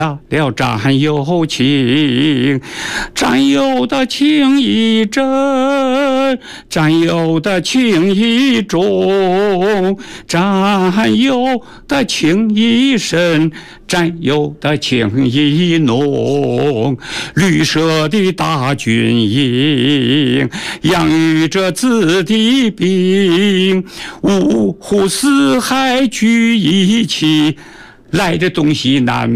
了战友情，战友的情谊真，战友的情谊重，战友的情谊深，战友的情谊浓。绿色的大军营，养育着子弟兵，五湖四海聚一起，来的东西南